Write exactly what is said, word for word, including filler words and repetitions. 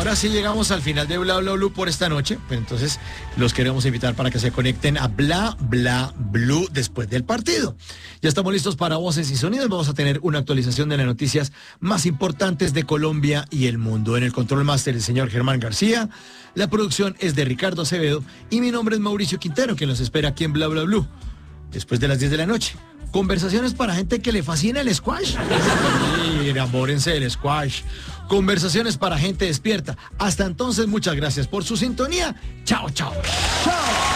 ahora sí llegamos al final de Bla Bla Blue por esta noche. Pues entonces los queremos invitar para que se conecten a Bla Bla Blue después del partido. Ya estamos listos para voces y sonidos. Vamos a tener una actualización de las noticias más importantes de Colombia y el mundo. En el control máster el señor Germán García. La producción es de Ricardo Acevedo y mi nombre es Mauricio Quintero, que nos espera aquí en Bla Bla Blue después de las diez de la noche. Conversaciones para gente que le fascina el squash. Sí, enamórense del squash. Conversaciones para gente despierta. Hasta entonces, muchas gracias por su sintonía. Chao, chao. Chao.